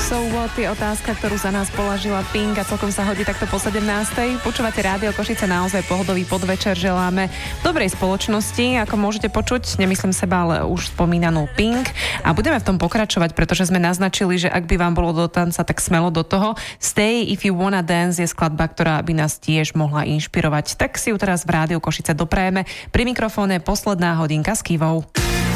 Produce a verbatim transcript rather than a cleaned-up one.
So what je otázka, ktorú za nás položila Pink a celkom sa hodí takto po sedemnástej. Počúvate Rádio Košice, naozaj pohodový podvečer. Želáme dobrej spoločnosti, ako môžete počuť, nemyslím seba, ale už spomínanú Pink. A budeme v tom pokračovať, pretože sme naznačili, že ak by vám bolo do tanca, tak smelo do toho. Stay If You Wanna Dance je skladba, ktorá by nás tiež mohla inšpirovať. Tak si ju teraz v Rádiu Košice doprajeme. Pri mikrofóne posledná hodinka s Kivou.